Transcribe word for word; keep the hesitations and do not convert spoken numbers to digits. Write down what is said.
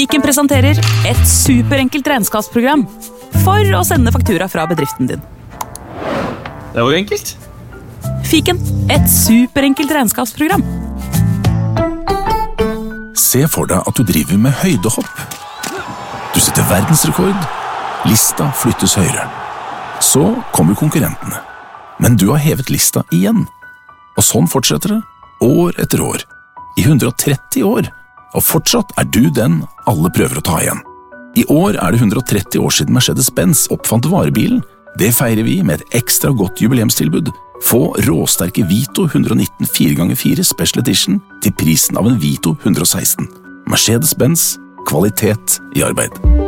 Fiken presenterer et superenkelt regnskapsprogram for å sende faktura fra bedriften din. Det var jo enkelt. Fiken, et superenkelt regnskapsprogram. Se for deg at du driver med høydehopp. Du setter verdensrekord, lista flyttes høyere. Så kommer konkurrentene. Men du har hevet lista igjen. Og sånn fortsetter det, år etter år. I hundre og tretti år. Og fortsatt er du den alle prøver å ta igjen. I år er det hundre og tretti år siden Mercedes-Benz oppfant varebilen. Det feirer vi med et ekstra godt jubileumstilbud. Få råsterke Vito hundre og nitten fire ganger fire Special Edition til prisen av en Vito hundre og seksten. Mercedes-Benz, kvalitet i arbeid.